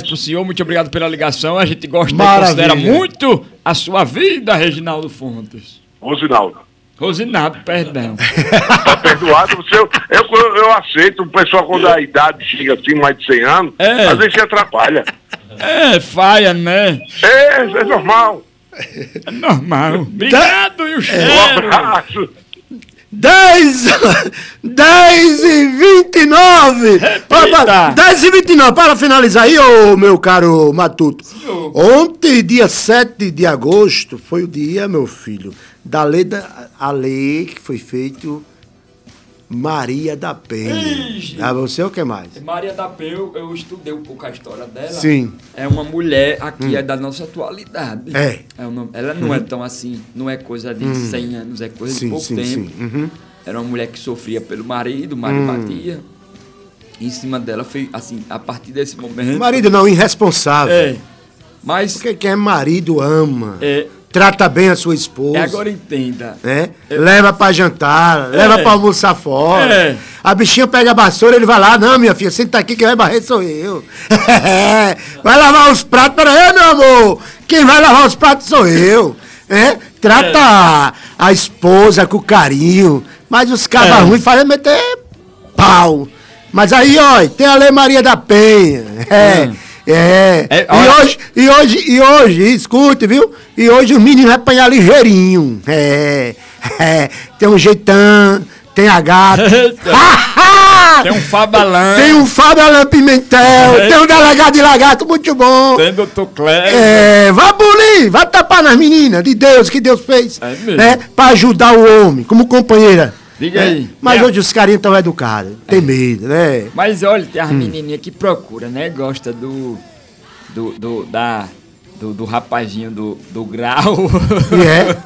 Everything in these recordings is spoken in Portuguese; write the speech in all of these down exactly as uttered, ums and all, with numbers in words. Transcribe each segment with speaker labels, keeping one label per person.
Speaker 1: pro senhor, muito obrigado pela ligação. A gente gosta e
Speaker 2: Maravilha.
Speaker 1: considera muito a sua vida, Reginaldo Fontes.
Speaker 3: Rosinaldo.
Speaker 1: Rosinaldo, perdão.
Speaker 3: Tá perdoado? Você, eu, eu, eu aceito. O pessoal, quando a idade chega assim, mais de cem anos,
Speaker 1: É.
Speaker 3: às vezes se atrapalha.
Speaker 1: É, falha, né?
Speaker 3: É, é normal.
Speaker 1: É normal. Obrigado e o
Speaker 3: Um
Speaker 1: cheiro.
Speaker 3: abraço.
Speaker 2: dez, dez e vinte e nove.
Speaker 1: Repita.
Speaker 2: dez e vinte e nove, para finalizar aí, ô meu caro Matuto.
Speaker 1: Senhor.
Speaker 2: Ontem, dia sete de agosto, foi o dia, meu filho, da lei, da, a lei que foi feito Maria da Penha.
Speaker 1: Ixi.
Speaker 2: Ah, você ou o que mais?
Speaker 1: Maria da Penha, eu, eu estudei um pouco a história dela.
Speaker 2: Sim.
Speaker 1: É uma mulher aqui, é da nossa atualidade.
Speaker 2: É.
Speaker 1: É uma- ela não é tão assim, não é coisa de cem anos, é coisa
Speaker 2: Sim,
Speaker 1: de pouco
Speaker 2: sim,
Speaker 1: tempo.
Speaker 2: sim. Uhum.
Speaker 1: Era uma mulher que sofria pelo marido, o marido batia. Em cima dela foi assim, a partir desse momento.
Speaker 2: Marido não, irresponsável.
Speaker 1: É. Mas
Speaker 2: Porque quem é marido ama.
Speaker 1: é,
Speaker 2: Trata bem a sua esposa.
Speaker 1: é, agora entenda.
Speaker 2: Né? Leva pra jantar, leva pra almoçar fora.
Speaker 1: É.
Speaker 2: A bichinha pega a vassoura, ele vai lá, não, minha filha, senta aqui, quem vai barrer sou eu. Vai lavar os pratos, peraí, meu amor, quem vai lavar os pratos sou eu. É? Trata a, a esposa com carinho, mas os cabas
Speaker 1: É.
Speaker 2: ruins fazem meter pau. Mas aí, ó, tem a Lei Maria da Penha. É.
Speaker 1: Hum.
Speaker 2: É,
Speaker 1: É,
Speaker 2: e,
Speaker 1: olha-
Speaker 2: hoje, e hoje, e hoje, escute, viu? E hoje os meninos vão apanhar ligeirinho. É, é, tem um jeitão, tem a gata.
Speaker 1: Tem um Fabalã.
Speaker 2: Tem um Fábio Alain Pimentel,
Speaker 1: É.
Speaker 2: tem um delegado de lagarto muito bom.
Speaker 1: Tem doutor Cléber.
Speaker 2: É, vai bulir, vai tapar nas meninas de Deus, que Deus fez.
Speaker 1: É mesmo.
Speaker 2: Né, pra ajudar o homem, como companheira.
Speaker 1: Diga
Speaker 2: né?
Speaker 1: aí.
Speaker 2: Mas
Speaker 1: É.
Speaker 2: hoje os carinhos estão educados, tem medo, né?
Speaker 1: Mas olha, tem as
Speaker 2: Hum.
Speaker 1: menininhas que procura, né? Gosta do. do. do da. Do, do rapazinho do, do grau.
Speaker 2: E é.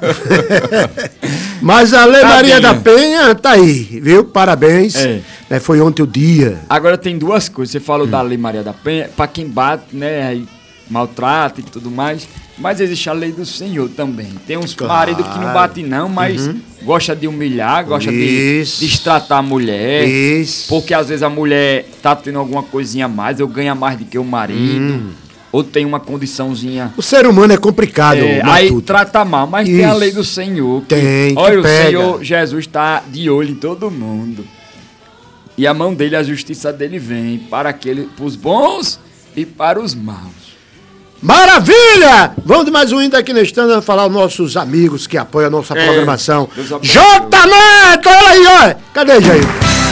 Speaker 2: Mas a Lei
Speaker 1: Tadinha.
Speaker 2: Maria da Penha tá aí, viu? Parabéns.
Speaker 1: É.
Speaker 2: Né, foi ontem o dia.
Speaker 1: Agora tem duas coisas. Você falou
Speaker 2: Hum.
Speaker 1: da Lei Maria da Penha, pra quem bate, né? Aí maltrata e tudo mais. Mas existe a lei do Senhor também. Tem uns
Speaker 2: Claro.
Speaker 1: maridos que não batem, não, mas gosta de humilhar, gosta de
Speaker 2: Isso.
Speaker 1: destratar a mulher.
Speaker 2: Isso.
Speaker 1: Porque às vezes a mulher tá tendo alguma coisinha a mais, ou ganha mais do que o marido,
Speaker 2: Hum.
Speaker 1: ou tem uma condiçãozinha.
Speaker 2: O ser humano é complicado,
Speaker 1: É,
Speaker 2: Matuto.
Speaker 1: aí trata mal, mas tem a
Speaker 2: Isso.
Speaker 1: lei do Senhor. que-
Speaker 2: Tem, que
Speaker 1: olha, o
Speaker 2: pega.
Speaker 1: Senhor Jesus está de olho em todo mundo. E a mão dele, a justiça dele vem para aquele, para os bons e para os maus.
Speaker 2: Maravilha! Vamos de mais um ainda aqui no stand falar aos nossos amigos que apoiam a nossa
Speaker 1: É,
Speaker 2: programação.
Speaker 1: Deus abençoe.
Speaker 2: J Neto, olha aí, olha. Cadê, Jair?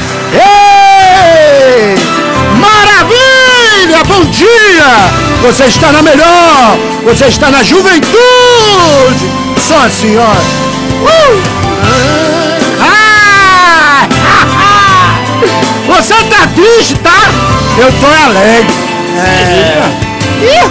Speaker 2: Ei! Maravilha! Bom dia! Você está na melhor! Você está na juventude! Só assim, ó. Uh! Ah! Você tá triste, tá? Eu tô alegre. É. Ih,